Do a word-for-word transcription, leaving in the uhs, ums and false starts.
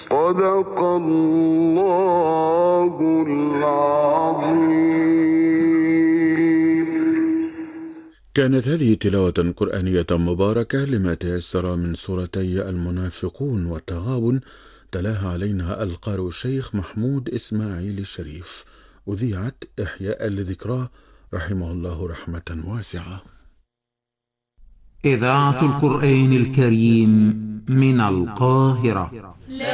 صدق الله العظيم. كانت هذه تلاوة قرآنية مباركة لما تيسر من سورتي المنافقون والتغابن، تلاها علينا القارئ الشيخ محمود إسماعيل الشريف، أذيعت إحياء لذكراه رحمه الله رحمة واسعة. إذاعة القرآن الكريم من القاهرة.